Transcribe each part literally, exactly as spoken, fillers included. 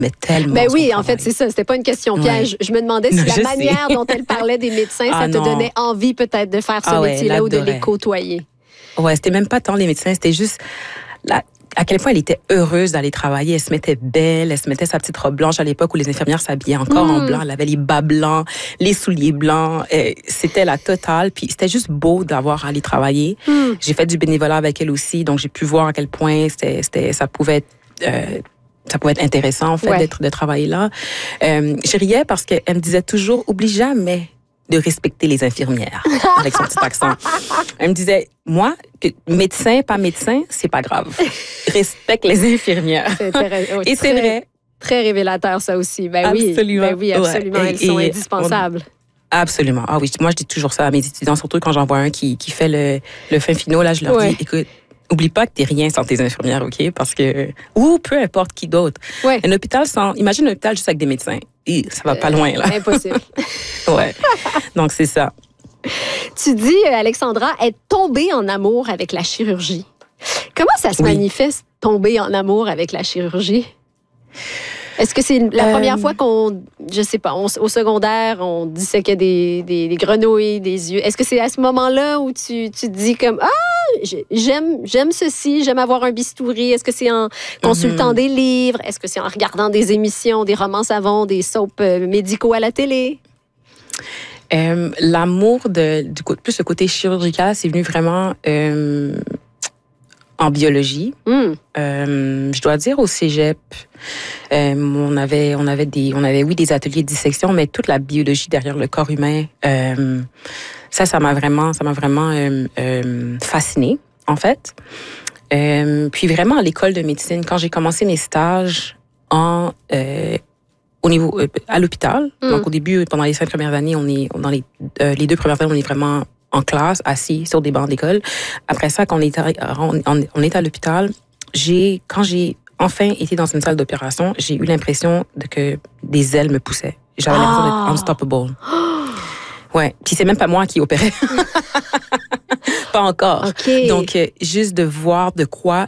mais tellement. Ben oui, son en fait, travail. c'est ça. C'était pas une question piège. Ouais. Je me demandais si Non, la je manière sais. dont elle parlait des médecins, ça Ah, te non. donnait envie peut-être de faire ce Ah ouais, métier-là ou de l'adorais. les côtoyer. Ouais, c'était même pas tant les médecins, c'était juste la, à quel point elle était heureuse d'aller travailler. Elle se mettait belle, elle se mettait sa petite robe blanche à l'époque où les infirmières s'habillaient encore Mm. en blanc. Elle avait les bas blancs, les souliers blancs. Et c'était la totale. Puis c'était juste beau d'avoir à aller travailler. Mm. J'ai fait du bénévolat avec elle aussi, donc j'ai pu voir à quel point c'était, c'était, ça pouvait être... Euh, ça pouvait être intéressant, en fait, Ouais. d'être, de travailler là. Euh, je riais parce qu'elle me disait toujours, oublie jamais de respecter les infirmières, avec son petit accent. Elle me disait, moi, que médecin, pas médecin, c'est pas grave. Respecte les infirmières. C'est intéressant. Oui, Et c'est très- vrai. Très révélateur, ça aussi. Ben Absolument. oui, ben oui, absolument. Ouais. Elles Et- sont et indispensables. Absolument. Ah oui, moi, je dis toujours ça à mes étudiants, surtout quand j'en vois un qui, qui fait le, le fin finaux, là, je leur Ouais. dis, écoute, oublie pas que t'es rien sans tes infirmières, OK? Parce que, ou peu importe qui d'autre. Ouais. Un hôpital sans, imagine un hôpital juste avec des médecins. Et ça va pas loin, là. Impossible. Ouais. Donc, c'est ça. Tu dis, euh, Alexandra, être tombée en amour avec la chirurgie. Comment ça se Oui. manifeste, tomber en amour avec la chirurgie? Est-ce que c'est la Euh, première fois qu'on, je sais pas, on- au secondaire, on disséquait des, des, des grenouilles, des yeux? Est-ce que c'est à ce moment-là où tu, tu te dis comme, ah, j'ai- j'aime, j'aime ceci, j'aime avoir un bistouri? Est-ce que c'est en consultant Mhm. des livres? Est-ce que c'est en regardant des émissions, des romans savons, des soaps euh, médicaux à la télé? Euh, l'amour de, du côté, plus le côté chirurgical, c'est venu vraiment euh, en biologie. Hum. Euh, je dois dire au cégep, euh, on avait, on avait des, on avait oui des ateliers de dissection, mais toute la biologie derrière le corps humain, euh, ça, ça m'a vraiment, ça m'a vraiment euh, euh, fascinée en fait. Euh, puis vraiment à l'école de médecine, quand j'ai commencé mes stages en euh, au niveau euh, à l'hôpital, Mm. donc au début pendant les cinq premières années, on est dans les euh, les deux premières années, on est vraiment en classe, assis sur des bancs d'école. Après ça, quand on est, à, on, on est à l'hôpital, j'ai, quand j'ai enfin été dans une salle d'opération, j'ai eu l'impression de que des ailes me poussaient. J'avais Ah. l'impression d'être unstoppable. Ouais. Puis c'est même pas moi qui opérais. Pas encore. OK. Donc, euh, juste de voir de quoi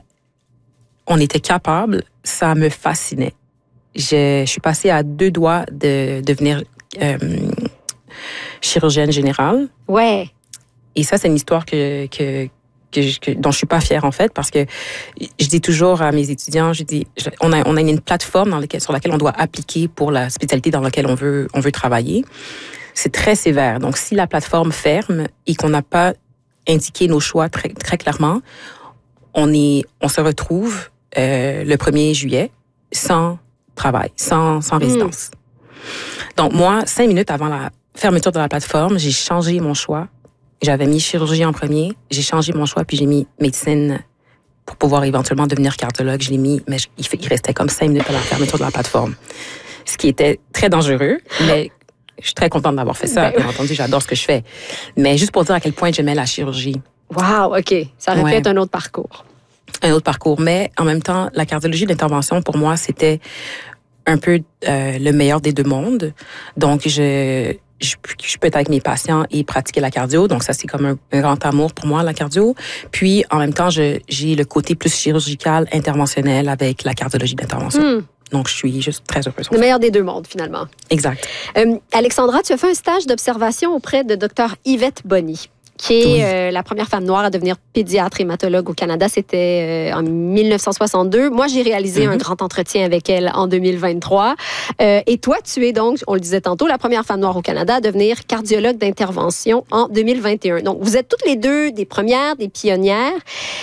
on était capable, ça me fascinait. Je, je suis passée à deux doigts de devenir euh, chirurgienne générale. Ouais. Et ça, c'est une histoire que, que, que, je- que- dont je suis pas fière, en fait, parce que je dis toujours à mes étudiants, je dis, je- on a, on a une plateforme dans laquelle, sur laquelle on doit appliquer pour la spécialité dans laquelle on veut, on veut travailler. C'est très sévère. Donc, si la plateforme ferme et qu'on n'a pas indiqué nos choix très, très clairement, on est, on se retrouve euh, le premier juillet sans travail, sans, sans résidence. Donc, moi, cinq minutes avant la fermeture de la plateforme, j'ai changé mon choix. J'avais mis chirurgie en premier, j'ai changé mon choix, puis j'ai mis médecine pour pouvoir éventuellement devenir cardiologue. Je l'ai mis, mais je- il, fait- il restait comme cinq minutes à la fermeture de la plateforme. Ce qui était très dangereux, mais je suis très contente d'avoir fait ça. Ben, Bien entendu, j'adore ce que je fais. Mais juste pour dire à quel point j'aimais la chirurgie. Wow, OK. Ça aurait pu Ouais. être un autre parcours. Un autre parcours. Mais en même temps, la cardiologie d'intervention, pour moi, c'était un peu euh, le meilleur des deux mondes. Donc, je, je, je peux être avec mes patients et pratiquer la cardio. Donc, ça, c'est comme un, un grand amour pour moi, la cardio. Puis, en même temps, je, j'ai le côté plus chirurgical, interventionnel avec la cardiologie d'intervention. Hmm. Donc, je suis juste très heureuse. Le meilleur des deux mondes, finalement. Exact. Euh, Alexandra, tu as fait un stage d'observation auprès de Dr Yvette Bonny, qui est Oui. euh, la première femme noire à devenir pédiatre hématologue au Canada. C'était euh, en dix-neuf cent soixante-deux. Moi, j'ai réalisé Mm-hmm. un grand entretien avec elle en deux mille vingt-trois. Euh, et toi, tu es donc, on le disait tantôt, la première femme noire au Canada à devenir cardiologue d'intervention en deux mille vingt et un. Donc, vous êtes toutes les deux des premières, des pionnières,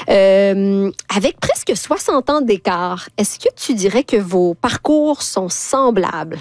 euh, avec presque soixante ans d'écart. Est-ce que tu dirais que vos parcours sont semblables?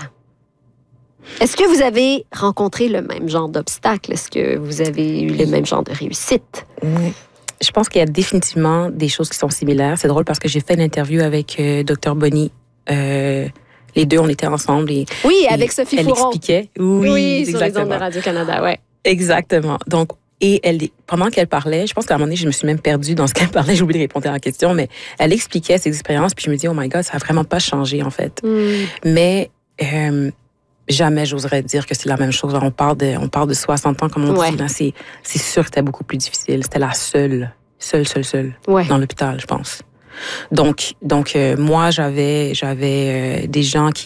Est-ce que vous avez rencontré le même genre d'obstacles? Est-ce que vous avez eu le même genre de réussite? Oui. Je pense qu'il y a définitivement des choses qui sont similaires. C'est drôle parce que j'ai fait une interview avec euh, Dr Bonny. Euh, les deux, on était ensemble et, Oui, et avec Sophie elle Fouron. expliquait. Oui, Oui, sur les ondes de exactement. Radio-Canada, ouais. Exactement. Donc, et elle, pendant qu'elle parlait, je pense qu'à un moment donné, je me suis même perdue dans ce qu'elle parlait. J'ai oublié de répondre à la question, mais elle expliquait ses expériences. Puis je me dis, oh my God, ça a vraiment pas changé en fait. Hmm. Mais euh, jamais j'oserais dire que c'est la même chose. On parle de, on parle de soixante ans, comme on Ouais. dit. Là, c'est, c'est sûr que c'était beaucoup plus difficile. C'était la seule, seule, seule, seule Ouais. dans l'hôpital, je pense. Donc, donc euh, moi, j'avais, j'avais euh, des gens qui